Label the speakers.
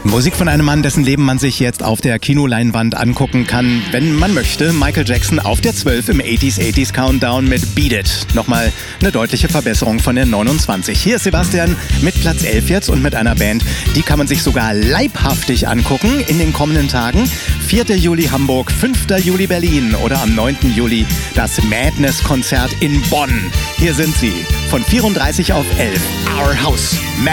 Speaker 1: Musik von einem Mann, dessen Leben man sich jetzt auf der Kinoleinwand angucken kann, wenn man möchte. Michael Jackson auf der 12 im 80s Countdown mit Beat It. Nochmal eine deutliche Verbesserung von der 29. Hier ist Sebastian mit Platz 11 jetzt und mit einer Band, die kann man sich sogar leibhaftig angucken in den kommenden Tagen. 4. Juli Hamburg, 5. Juli Berlin oder am 9. Juli das Madness-Konzert in Bonn. Hier sind sie von 34 auf 11. Our House.